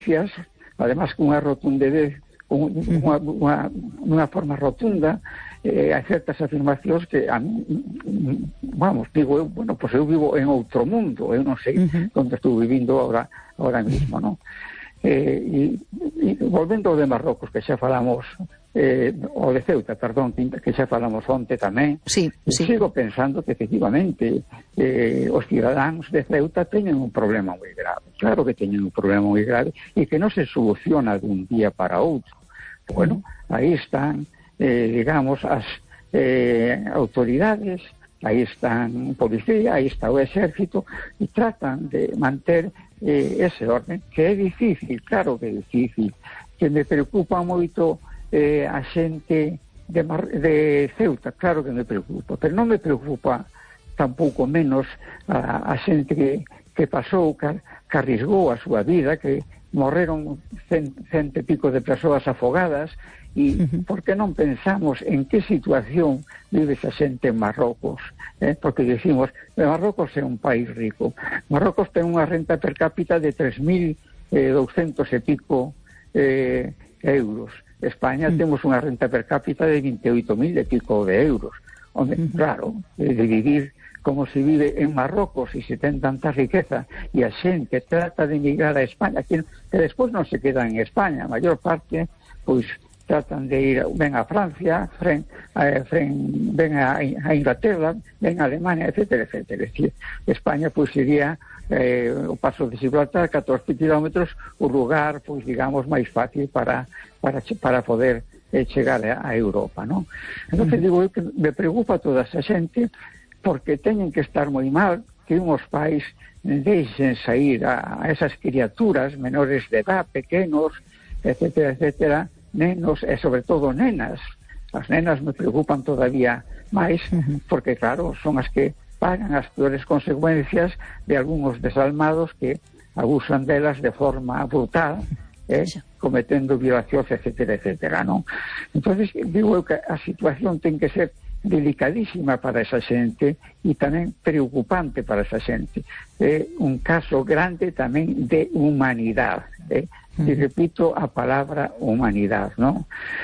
dicías, además cunha rotundidez, unha forma rotunda, hai certas afirmacións que a mí, vamos, digo eu, bueno, pues eu vivo en outro mundo, eu non sei onde estou vivindo ahora mismo, non? E volvendo ao de Marrocos, que xa falamos, o de Ceuta, perdón, que xa falamos onte tamén, sigo pensando que efectivamente os cidadáns de Ceuta teñen un problema moi grave, claro que teñen un problema moi grave e que non se soluciona dun día para outro. Bueno, aí están, digamos, as autoridades, aí están policía, aí está o exército, e tratan de manter ese orden, que é difícil, claro que é difícil, que me preocupa moito a xente de Ceuta, claro que me preocupa, pero non me preocupa tampouco menos a xente que pasou, que arrisgou a súa vida, que morreron cento e pico de persoas afogadas, e por que non pensamos en que situación vive esa xente en Marrocos, porque decimos, Marrocos é un país rico, Marrocos ten unha renta per cápita de 3.200 e pico euros, España temos unha renta per cápita de 28.000 e pico de euros, onde, claro, de vivir como se vive en Marrocos e se ten tanta riqueza e a xente trata de emigrar a España que despois non se quedan en España, a maior parte pois tratan de ir, ven a Francia, ven a Inglaterra, ven a Alemania, etcétera, etcétera. Es decir, España pois sería o paso de Gibraltar, 14 kilómetros, o lugar, pois digamos, máis fácil para poder chegar a Europa, non? Entón, digo eu que me preocupa toda esa xente, porque teñen que estar moi mal que unhos pais deixen sair a esas criaturas menores de edad, pequenos, etcétera, etcétera, nenos e sobre todo nenas. As nenas me preocupan todavía máis, porque claro, son as que pagan as peores consecuencias de algúns desalmados que abusan delas de forma brutal, cometendo violacións, etcétera, etcétera, non? Entón, digo eu que a situación ten que ser delicadísima para esa xente e tamén preocupante para esa xente. É un caso grande tamén de humanidade, e repito a palabra humanidade, non?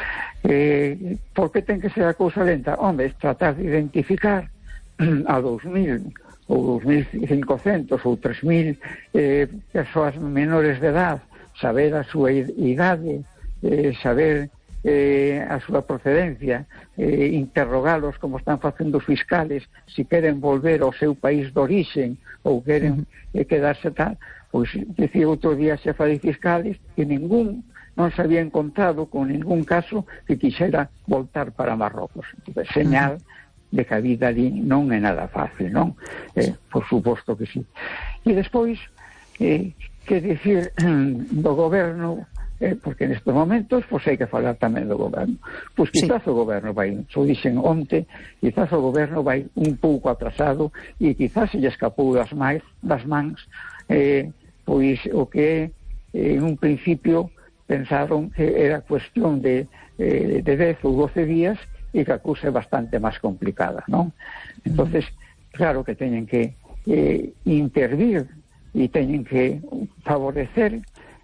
Por que ten que ser a cousa lenta? Hombre, es tratar de identificar a 2.000 ou 2.500 ou 3.000 persoas menores de edad, saber a súa idade, saber a súa procedencia, interrogalos como están facendo os fiscales, se queren volver ao seu país de orixen ou queren quedarse tal. Pois decía outro día a xefa de fiscales que non se había encontrado con ningún caso que quixera voltar para Marrocos. Entón, señal de que a vida ali non é nada fácil, non? Por suposto que sí. E despois, que dicir do goberno, porque nestes momentos pois hai que falar tamén do goberno. Pois quizás o goberno vai, xo dixen onte, quizás o goberno vai un pouco atrasado e quizás se lle escapou das mans pois o que en un principio pensaron que era cuestión de 10 ou 12 días e que a cousa é bastante máis complicada, non? Entonces, claro que teñen que intervir e teñen que favorecer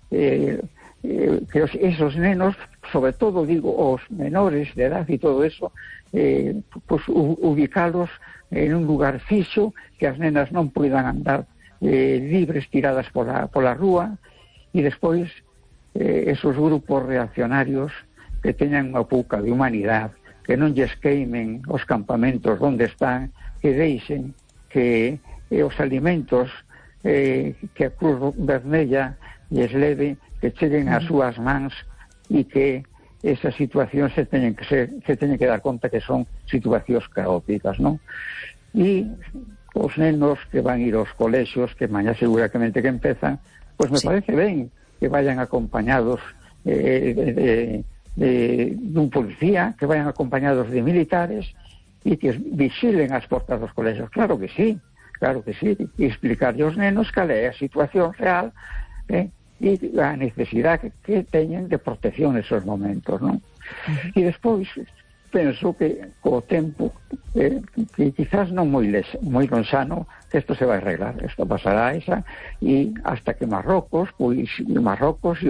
que esos nenos, sobre todo, digo, os menores de edad e todo eso, pues ubicalos en un lugar fixo, que as nenas non poidan andar libres, tiradas pola rúa, e despois esos grupos reaccionarios que teñan unha pouca de humanidade, que non lles queimen os campamentos onde están, que deixen que os alimentos que a Cruz Vermella lles leve, que cheguen ás súas mans e que esas situacións se teñen que dar conta que son situacións caóticas, non? E os nenos que van ir aos colexios, que mañá seguramente que empezan, pois me parece ben que vayan acompañados dun policía, que vayan acompañados de militares e que vixilen as portas dos colexios. Claro que sí, e explicarlle aos nenos cal é a situación real e a necesidade que teñen de protección nesos momentos, non? E despois penso que co tempo que quizás non moi lonxano, que isto se vai arreglar, isto pasará e hasta que Marrocos e